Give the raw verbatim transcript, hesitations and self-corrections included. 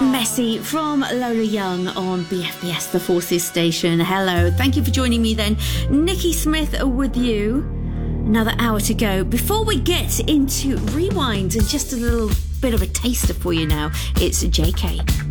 Messy from Lola Young on B F B S, the Forces station. Hello, thank you for joining me then. Nikki Smith with you. Another hour to go. Before we get into Rewind and just a little bit of a taster for you now, it's J K.